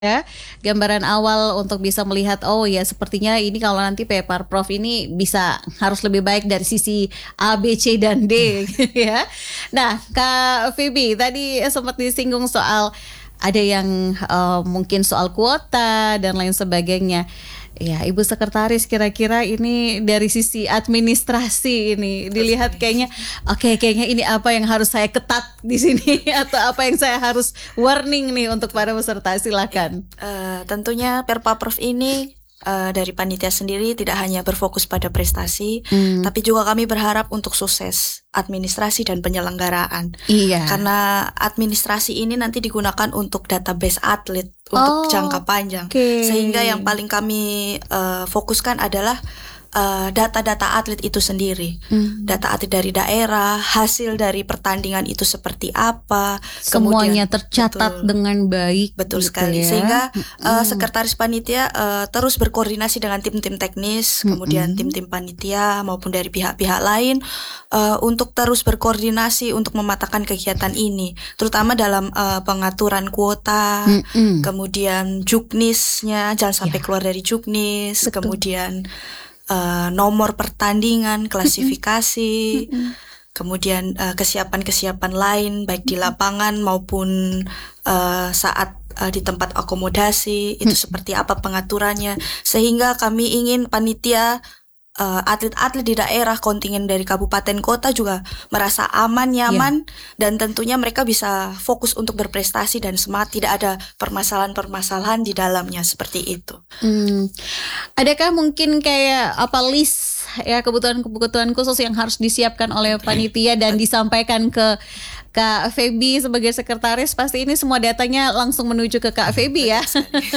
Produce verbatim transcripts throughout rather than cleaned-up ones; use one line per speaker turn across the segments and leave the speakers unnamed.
ya, gambaran awal untuk bisa melihat, oh ya sepertinya ini kalau nanti Peparprov ini bisa harus lebih baik dari sisi A, B, C, dan D gitu ya. Nah, Kak Vibi tadi sempat disinggung soal ada yang eh, mungkin soal kuota dan lain sebagainya. Ya, Ibu Sekretaris kira-kira ini dari sisi administrasi ini dilihat kayaknya, oke kayaknya ini apa yang harus saya ketat di sini atau apa yang saya harus warning nih untuk para peserta, silakan.
Eh, tentunya Perpaprov ini eh, dari panitia sendiri tidak hanya berfokus pada prestasi,
Hmm,
tapi juga kami berharap untuk sukses administrasi dan penyelenggaraan.
iya.
Karena administrasi ini nanti digunakan untuk database atlet
Oh,
untuk jangka panjang.
oke.
Sehingga yang paling kami eh, fokuskan adalah eh, data-data atlet itu sendiri.
Hmm,
Data atlet dari daerah, hasil dari pertandingan itu seperti apa,
semuanya
kemudian
tercatat
betul.
dengan baik
Betul
gitu
sekali.
ya.
Sehingga uh,
Mm-mm.
sekretaris panitia uh, terus berkoordinasi dengan tim-tim teknis, kemudian
Mm-mm.
tim-tim panitia maupun dari pihak-pihak lain uh, untuk terus berkoordinasi untuk mematangkan kegiatan ini, terutama dalam uh, pengaturan kuota,
Mm-mm.
kemudian juknisnya jangan sampai
Ya,
keluar dari juknis,
betul.
kemudian uh, nomor pertandingan, klasifikasi.
Mm-mm.
Kemudian uh, kesiapan-kesiapan lain baik di lapangan maupun uh, saat uh, di tempat akomodasi itu seperti apa pengaturannya, sehingga kami ingin panitia uh, atlet-atlet di daerah kontingen dari kabupaten kota juga merasa aman,
Ya.
nyaman, dan tentunya mereka bisa fokus untuk berprestasi dan semangat, tidak ada permasalahan-permasalahan di dalamnya seperti itu.
Hmm. Adakah mungkin kayak apa list ya kebutuhan-kebutuhan khusus yang harus disiapkan oleh panitia dan disampaikan ke Kak Feby sebagai sekretaris? Pasti ini semua datanya langsung menuju ke Kak Feby ya.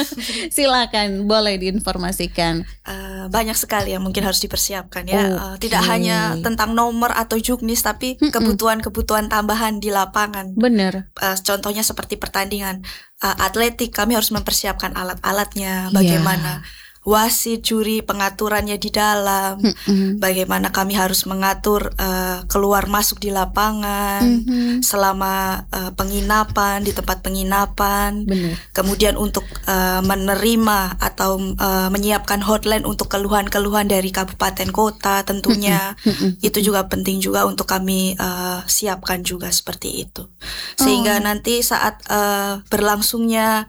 Silakan, boleh diinformasikan.
Uh, banyak sekali yang mungkin harus dipersiapkan ya. Uh,
Oke.
tidak hanya tentang nomor atau juknis, tapi
Mm-mm.
kebutuhan-kebutuhan tambahan di lapangan.
Bener.
Uh, contohnya seperti pertandingan uh, atletik, kami harus mempersiapkan
Iya.
alat-alatnya, bagaimana wasit, juri, pengaturannya di dalam,
Mm-mm.
bagaimana kami harus mengatur uh, keluar masuk di lapangan,
Mhm.
selama uh, penginapan di tempat penginapan.
Bener.
Kemudian untuk uh, menerima atau uh, menyiapkan hotline untuk keluhan-keluhan dari kabupaten kota tentunya.
Mm-mm.
Itu juga penting juga untuk kami uh, siapkan juga seperti itu. Sehingga
Oh.
nanti saat uh, berlangsungnya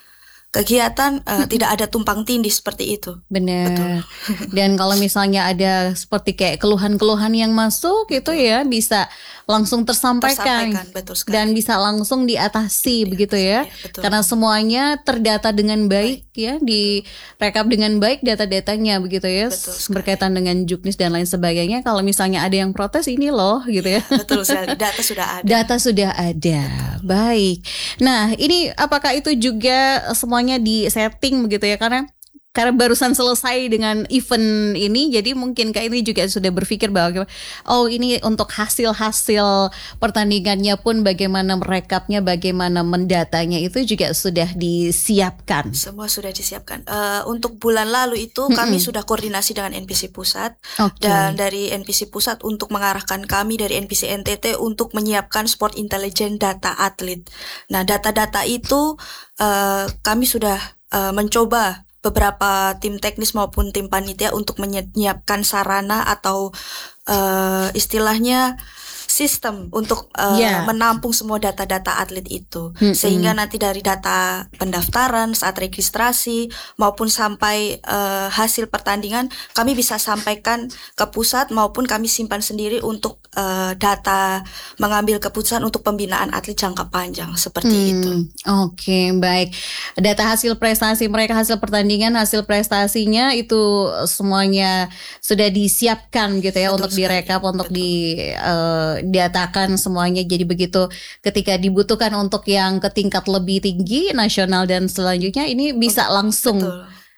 kegiatan uh, tidak ada tumpang tindih seperti itu.
Benar.
Betul.
Dan kalau misalnya ada seperti kayak keluhan-keluhan yang masuk gitu ya bisa langsung tersampaikan,
Tersampaikan, betul sekali.
dan bisa langsung diatasi begitu ya.
Iya, betul.
Karena semuanya terdata dengan baik ya, direkap dengan baik data-datanya begitu ya,
Betul sekali.
berkaitan dengan juknis dan lain sebagainya. Kalau misalnya ada yang protes ini loh gitu ya.
Betul sekali, data sudah ada.
Data sudah ada. Baik. Nah, ini apakah itu juga semuanya di setting begitu ya, karena karena barusan selesai dengan event ini, jadi mungkin Kak ini juga sudah berpikir bahwa oh ini untuk hasil-hasil pertandingannya pun bagaimana merekapnya, bagaimana mendatanya itu juga sudah disiapkan.
Semua sudah disiapkan. Uh, untuk bulan lalu itu kami sudah koordinasi dengan N P C Pusat.
Oke.
Dan dari N P C Pusat untuk mengarahkan kami dari N P C N T T untuk menyiapkan sport intelligence data atlet. Nah, data-data itu uh, kami sudah uh, mencoba beberapa tim teknis maupun tim panitia untuk menyiapkan sarana atau uh, istilahnya sistem untuk uh,
Ya.
menampung semua data-data atlet itu.
Mm-mm.
Sehingga nanti dari data pendaftaran saat registrasi maupun sampai uh, hasil pertandingan kami bisa sampaikan ke pusat maupun kami simpan sendiri untuk uh, data mengambil keputusan untuk pembinaan atlet jangka panjang seperti
Hmm,
itu.
Oke, baik. Data hasil prestasi mereka, hasil pertandingan, hasil prestasinya itu semuanya sudah disiapkan gitu ya,
Betul
untuk
sekali,
direkap, untuk
betul.
di eh, diatakan semuanya. Jadi begitu ketika dibutuhkan untuk yang ke tingkat lebih tinggi nasional dan selanjutnya ini bisa
Untuk-
langsung
betul.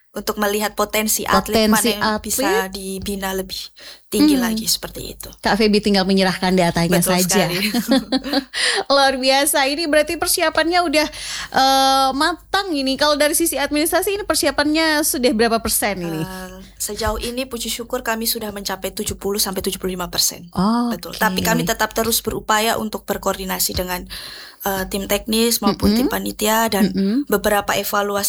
untuk melihat potensi, atlet
Potensi
mana yang
atlet.
bisa dibina lebih tinggi
Hmm.
lagi seperti itu.
Kak Feby tinggal menyerahkan datanya
Betul
saja.
sekali.
Luar biasa. Ini berarti persiapannya udah eh, matang ini. Kalau dari sisi administrasi ini persiapannya sudah berapa persen ini?
Uh, sejauh ini puji syukur kami sudah mencapai tujuh puluh sampai tujuh puluh lima persen.
Oh,
Betul.
oke.
Tapi kami tetap terus berupaya untuk berkoordinasi dengan uh, tim teknis maupun
Mm-mm.
tim panitia dan
Mm-mm.
beberapa evaluasi